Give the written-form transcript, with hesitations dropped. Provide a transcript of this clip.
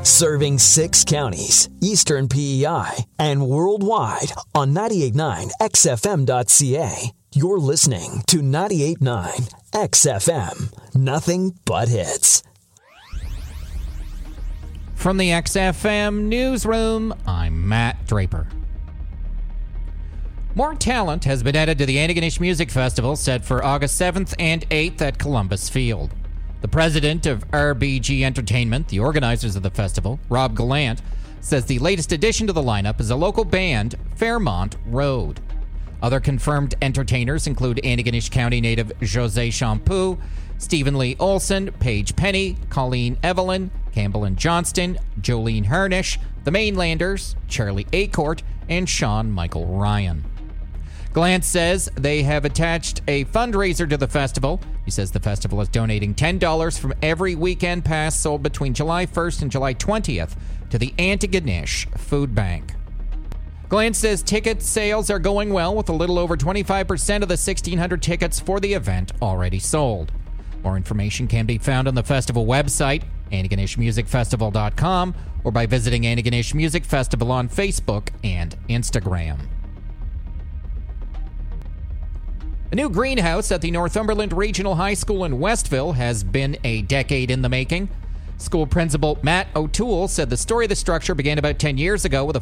Serving 6 counties, Eastern PEI, and worldwide on 98.9 XFM.ca. You're listening to 98.9 XFM. Nothing but hits. From the XFM Newsroom, I'm Matt Draper. More talent has been added to the Antigonish Music Festival set for August 7th and 8th at Columbus Field. The president of RBG Entertainment, the organizers of the festival, Rob Gallant, says the latest addition to the lineup is a local band, Fairmont Road. Other confirmed entertainers include Antigonish County native Jose Champoux, Stephen Lee Olson, Paige Penny, Colleen Evelyn, Campbell and Johnston, Jolene Harnish, the Mainlanders, Charlie Acorte, and Sean Michael Ryan. Gallant says they have attached a fundraiser to the festival. He says the festival is donating $10 from every weekend pass sold between July 1st and July 20th to the Antigonish Food Bank. Gallant says ticket sales are going well, with a little over 25% of the 1,600 tickets for the event already sold. More information can be found on the festival website, AntigonishMusicFestival.com, or by visiting Antigonish Music Festival on Facebook and Instagram. A new greenhouse at the Northumberland Regional High School in Westville has been a decade in the making. School principal Matt O'Toole said the story of the structure began about 10 years ago with a